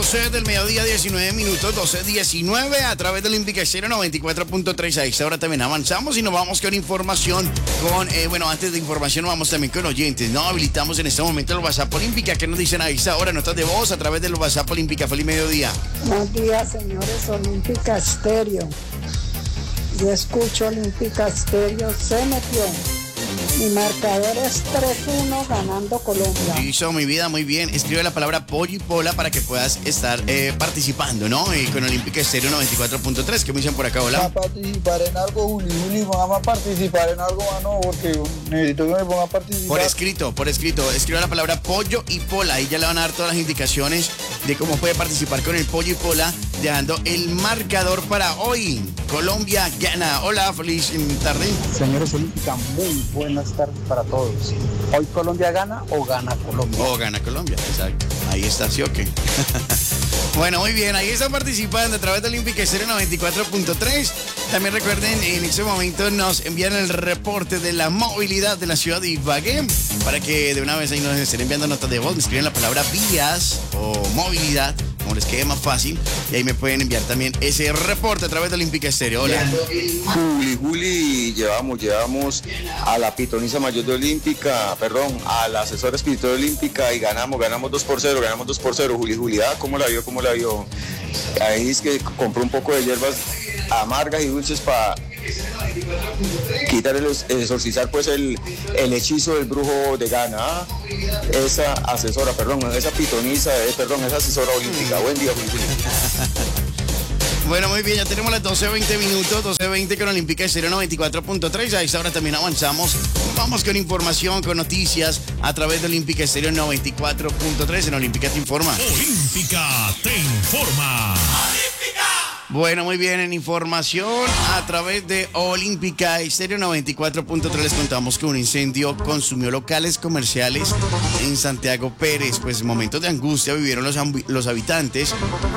12 del mediodía, 19 minutos, 12:19 a través del Olímpica Estéreo 94.3. A esta hora también avanzamos y nos vamos con información. Antes de información vamos también con oyentes, ¿no? Habilitamos en este momento el WhatsApp Olímpica. ¿Qué nos dicen a esta hora? Notas de voz a través del WhatsApp Olímpica. Feliz mediodía. Buenos días, señores. Olímpica Estéreo. Yo escucho Olímpica Estéreo. Se metió. Mi marcador es 3-1 ganando Colombia. Listo, mi vida, muy bien. Escribe la palabra pollo y pola para que puedas estar participando, ¿no? Con Olímpica Estéreo 94.3. ¿Qué me dicen por acá? Hola. ¿Va a participar en algo, Juli? ¿Vamos a participar en algo, mano? Porque necesito que me ponga a participar. Por escrito. Escribe la palabra pollo y pola. Ahí ya le van a dar todas las indicaciones de cómo puede participar con el pollo y pola, dejando el marcador para hoy. Colombia gana. Hola, feliz tarde. Señores Olímpica, muy buenas tardes para todos. ¿Hoy Colombia gana o gana Colombia? O gana Colombia, exacto. Ahí está, ¿sí o qué? Bueno, muy bien, ahí están participando a través de Olímpica Estéreo 94.3. También recuerden, en este momento nos envían el reporte de la movilidad de la ciudad de Ibagué, para que de una vez ahí nos estén enviando notas de voz, me escriben la palabra vías o movilidad, como les quede más fácil, y ahí me pueden enviar también ese reporte a través de Olímpica Estéreo. Hola. Juli, llevamos a la pitoniza mayor de Olímpica, a la asesora espiritual de Olímpica y ganamos 2-0, Juli. ¿Cómo la vio? Ahí es que compró un poco de hierbas amargas y dulces para quitar exorcizar pues el hechizo del brujo de Ghana. Esa asesora, esa pitoniza, esa asesora olímpica. Buen día, Juli. Bueno, muy bien, ya tenemos las 12:20 minutos, 12:20 con Olímpica Estéreo 94.3. A esta hora también avanzamos. Vamos con información, con noticias a través de Olímpica Estéreo 94.3. En Olímpica te informa. Olímpica te informa. Bueno, muy bien, en información a través de Olímpica Estéreo 94.3 les contamos que un incendio consumió locales comerciales en Santiago Pérez. Pues momentos de angustia vivieron los habitantes